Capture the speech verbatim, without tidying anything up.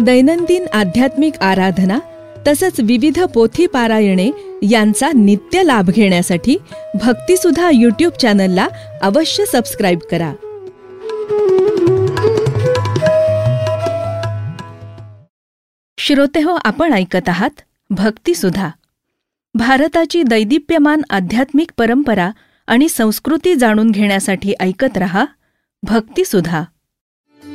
दैनंदिन आध्यात्मिक आराधना तसंच विविध पोथी पारायणे यांचा नित्य लाभ घेण्यासाठी भक्तिसुधा यूट्यूब चॅनलला अवश्य सबस्क्राईब करा. श्रोतेहो, आपण ऐकत आहात भक्तिसुधा. भारताची दैदिप्यमान आध्यात्मिक परंपरा आणि संस्कृती जाणून घेण्यासाठी ऐकत रहा भक्तिसुधा.